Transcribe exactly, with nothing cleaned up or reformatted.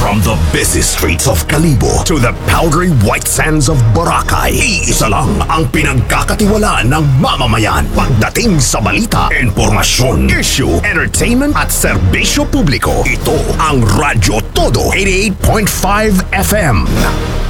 From the busy streets of Kalibo to the powdery white sands of Boracay, iisa lang ang pinagkakatiwalaan ng mamamayan. Pagdating sa balita, informasyon, issue, entertainment at serbisyo publiko, ito ang Radyo Todo eighty-eight point five F M.